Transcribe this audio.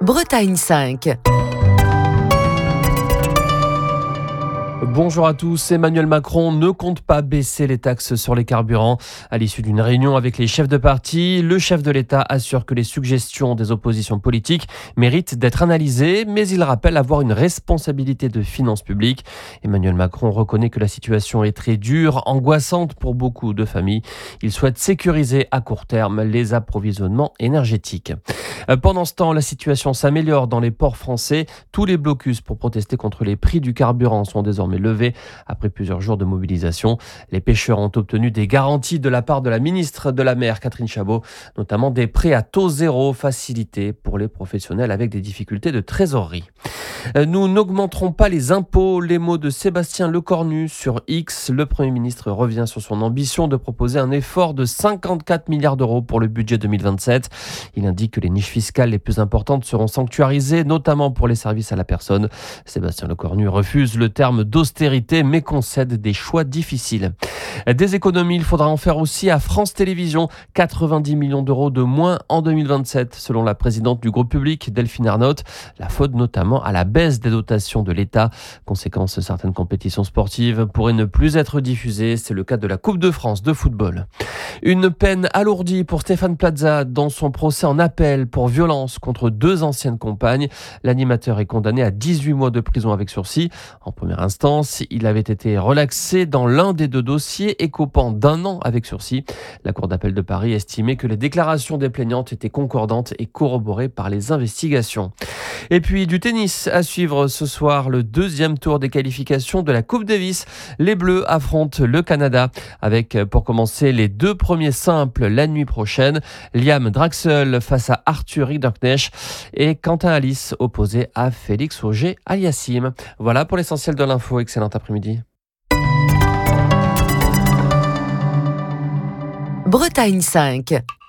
Bretagne 5. Bonjour à tous. Emmanuel Macron ne compte pas baisser les taxes sur les carburants. À l'issue d'une réunion avec les chefs de parti, le chef de l'État assure que les suggestions des oppositions politiques méritent d'être analysées, mais il rappelle avoir une responsabilité de finances publiques. Emmanuel Macron reconnaît que la situation est très dure, angoissante pour beaucoup de familles. Il souhaite sécuriser à court terme les approvisionnements énergétiques. Pendant ce temps, la situation s'améliore dans les ports français. Tous les blocus pour protester contre les prix du carburant sont désormais levés après plusieurs jours de mobilisation. Les pêcheurs ont obtenu des garanties de la part de la ministre de la Mer, Catherine Chabot, notamment des prêts à taux zéro facilités pour les professionnels avec des difficultés de trésorerie. Nous n'augmenterons pas les impôts, les mots de Sébastien Lecornu sur X. Le Premier ministre revient sur son ambition de proposer un effort de 54 milliards d'euros pour le budget 2027. Il indique que les niches fiscales les plus importantes seront sanctuarisées, notamment pour les services à la personne. Sébastien Lecornu refuse le terme d'austérité, mais concède des choix difficiles. Des économies, il faudra en faire aussi à France Télévisions. 90 millions d'euros de moins en 2027, selon la présidente du groupe public, Delphine Arnault. La faute notamment à la baisse des dotations de l'État. Conséquence, certaines compétitions sportives pourraient ne plus être diffusées. C'est le cas de la Coupe de France de football. Une peine alourdie pour Stéphane Plaza dans son procès en appel pour violence contre 2 anciennes compagnes. L'animateur est condamné à 18 mois de prison avec sursis. En première instance, il avait été relaxé dans l'un des 2 dossiers, écopant d'1 an avec sursis. La Cour d'appel de Paris estimait que les déclarations des plaignantes étaient concordantes et corroborées par les investigations. Et puis du tennis à suivre ce soir, le 2e tour des qualifications de la Coupe Davis. Les Bleus affrontent le Canada avec, pour commencer, les 2 premiers simples la nuit prochaine. Liam Draxl face à Arthur Rinderknecht et Quentin Alice opposé à Félix Auger-Aliassime. Voilà pour l'essentiel de l'info. Excellent après-midi. Bretagne 5.